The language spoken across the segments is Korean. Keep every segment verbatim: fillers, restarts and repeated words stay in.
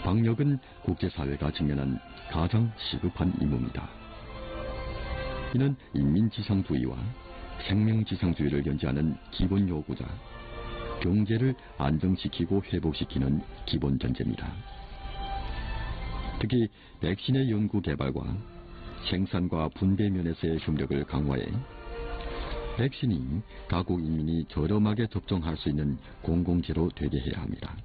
방역은 국제사회가 직면한 가장 시급한 임무입니다. 이는 인민지상주의와 생명지상주의를 연재하는 기본 요구자, 경제를 안정시키고 회복시키는 기본 전제입니다. 특히 백신의 연구 개발과 생산과 분배 면에서의 협력을 강화해 백신이 각국 인민이 저렴하게 접종할 수 있는 공공재로 되게 해야 합니다.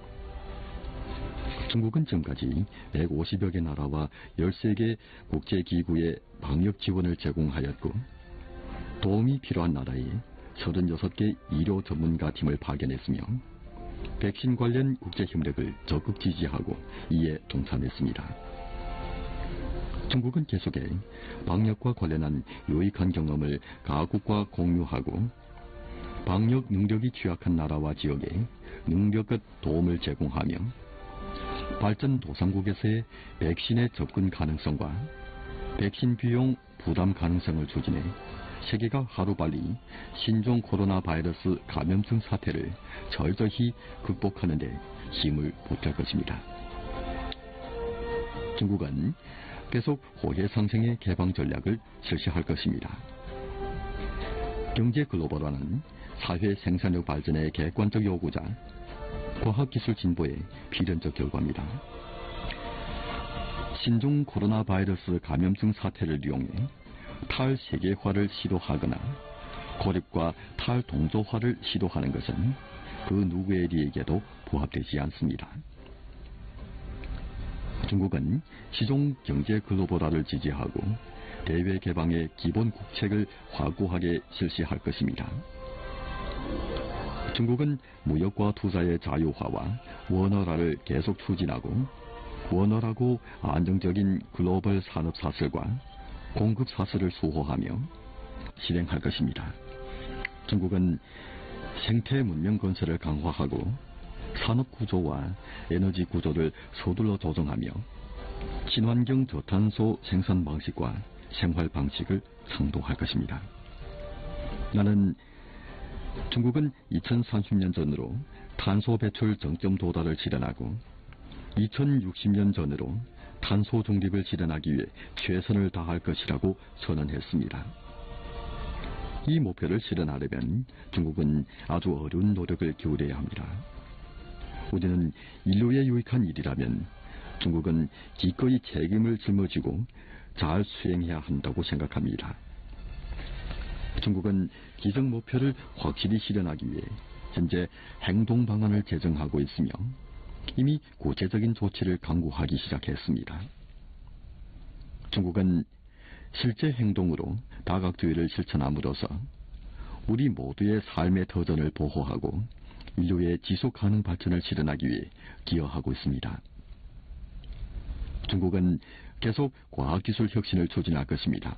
중국은 지금까지 백오십여 개 나라와 열세 개 국제기구에 방역 지원을 제공하였고, 도움이 필요한 나라에 서른여섯 개 의료 전문가 팀을 파견했으며 백신 관련 국제협력을 적극 지지하고 이에 동참했습니다. 중국은 계속해 방역과 관련한 유익한 경험을 각국과 공유하고 방역 능력이 취약한 나라와 지역에 능력껏 도움을 제공하며 발전도상국에서의 백신의 접근 가능성과 백신 비용 부담 가능성을 추진해 세계가 하루빨리 신종 코로나 바이러스 감염증 사태를 철저히 극복하는 데 힘을 보탤 것입니다. 중국은 계속 호혜상생의 개방 전략을 실시할 것입니다. 경제 글로벌화는 사회 생산력 발전의 객관적 요구자, 과학기술 진보의 필연적 결과입니다. 신종 코로나 바이러스 감염증 사태를 이용해 탈세계화를 시도하거나 고립과 탈동조화를 시도하는 것은 그 누구의 리에게도 부합되지 않습니다. 중국은 시종 경제 글로벌화를 지지하고 대외 개방의 기본 국책을 확고하게 실시할 것입니다. 중국은 무역과 투자의 자유화와 원활화를 계속 추진하고 원활하고 안정적인 글로벌 산업 사슬과 공급 사슬을 수호하며 실행할 것입니다. 중국은 생태 문명 건설을 강화하고 산업 구조와 에너지 구조를 서둘러 조정하며 친환경 저탄소 생산 방식과 생활 방식을 상도할 것입니다. 나는 중국은 이천삼십 년 전으로 탄소 배출 정점 도달을 실현하고 이천육십 년 전으로 탄소 중립을 실현하기 위해 최선을 다할 것이라고 선언했습니다. 이 목표를 실현하려면 중국은 아주 어려운 노력을 기울여야 합니다. 우리는 인류에 유익한 일이라면 중국은 기꺼이 책임을 짊어지고 잘 수행해야 한다고 생각합니다. 중국은 기정 목표를 확실히 실현하기 위해 현재 행동 방안을 제정하고 있으며 이미 구체적인 조치를 강구하기 시작했습니다. 중국은 실제 행동으로 다각주의를 실천함으로써 우리 모두의 삶의 터전을 보호하고 인류의 지속가능 발전을 실현하기 위해 기여하고 있습니다. 중국은 계속 과학기술 혁신을 추진할 것입니다.